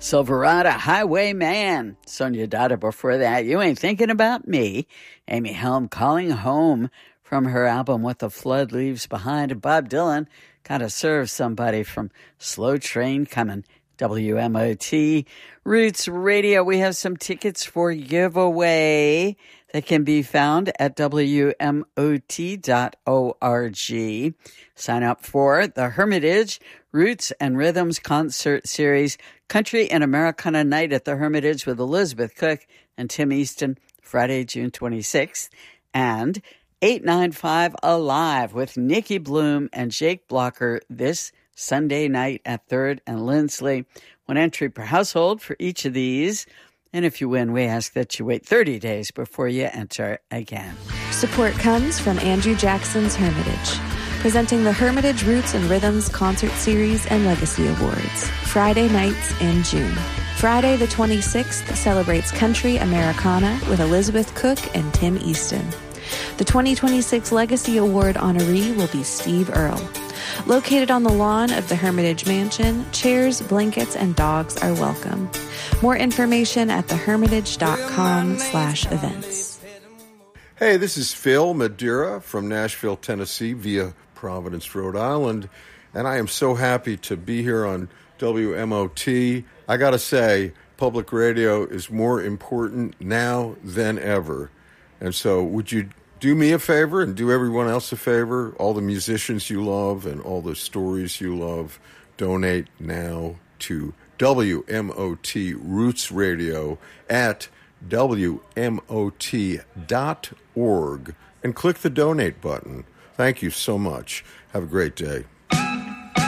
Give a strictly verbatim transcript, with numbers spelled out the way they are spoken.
Silverado Highwayman. Sonia Dada before that. You Ain't Thinking About Me. Amy Helm, Calling Home from her album What the Flood Leaves Behind. And Bob Dylan, Gotta Serve Somebody from Slow Train Coming. W M O T Roots Radio. We have some tickets for giveaway that can be found at W M O T dot org. Sign up for the Hermitage Roots and Rhythms Concert Series Country and Americana Night at the Hermitage with Elizabeth Cook and Tim Easton, Friday, June twenty-sixth. And eight ninety-five Alive with Nikki Bloom and Jake Blocker this Sunday night at third and Lindsley. One entry per household for each of these. And if you win, we ask that you wait thirty days before you enter again. Support comes from Andrew Jackson's Hermitage, presenting the Hermitage Roots and Rhythms Concert Series and Legacy Awards, Friday nights in June. Friday the twenty-sixth celebrates Country Americana with Elizabeth Cook and Tim Easton. The twenty twenty-six Legacy Award honoree will be Steve Earle. Located on the lawn of the Hermitage Mansion, chairs, blankets, and dogs are welcome. More information at thehermitage.com slash events. Hey, this is Phil Madeira from Nashville, Tennessee via Providence, Rhode Island, and I am so happy to be here on W M O T. I gotta say, public radio is more important now than ever. And so would you do me a favor and do everyone else a favor, all the musicians you love and all the stories you love, donate now to W M O T Roots Radio at W M O T dot org and click the donate button. Thank you so much. Have a great day.